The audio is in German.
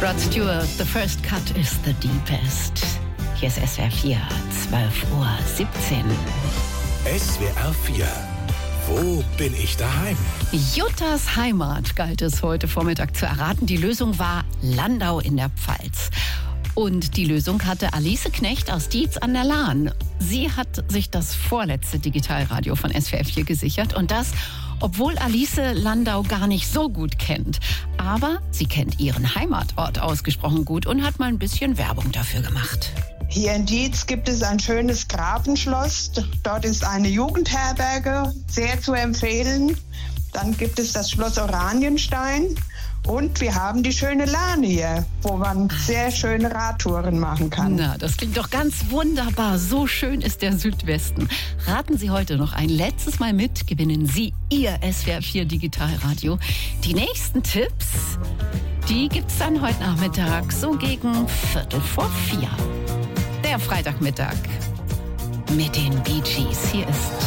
Rod Stewart, the first cut is the deepest. Hier ist SWR 4, 12:17 Uhr. SWR 4, wo bin ich daheim? Juttas Heimat galt es heute Vormittag zu erraten. Die Lösung war Landau in der Pfalz. Und die Lösung hatte Alice Knecht aus Dietz an der Lahn. Sie hat sich das vorletzte Digitalradio von SWR 4 gesichert. Und das, obwohl Alice Landau gar nicht so gut kennt. Aber sie kennt ihren Heimatort ausgesprochen gut und hat mal ein bisschen Werbung dafür gemacht. Hier in Dietz gibt es ein schönes Grafenschloss. Dort ist eine Jugendherberge, sehr zu empfehlen. Dann gibt es das Schloss Oranienstein. Und wir haben die schöne Lahn hier, wo man sehr schöne Radtouren machen kann. Na, das klingt doch ganz wunderbar. So schön ist der Südwesten. Raten Sie heute noch ein letztes Mal mit, gewinnen Sie Ihr SWR 4 Digitalradio. Die nächsten Tipps, die gibt's dann heute Nachmittag, so gegen 3:45. Der Freitagmittag mit den Bee Gees. Hier ist